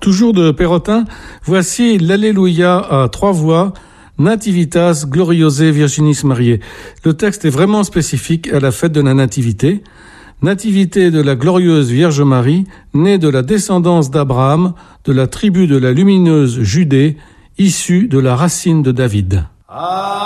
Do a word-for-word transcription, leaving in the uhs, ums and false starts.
Toujours de Perrotin, voici l'Alléluia à trois voix, Nativitas Gloriose Virginis Mariae. Le texte est vraiment spécifique à la fête de la Nativité. Nativité de la glorieuse Vierge Marie, née de la descendance d'Abraham, de la tribu de la lumineuse Judée, issue de la racine de David.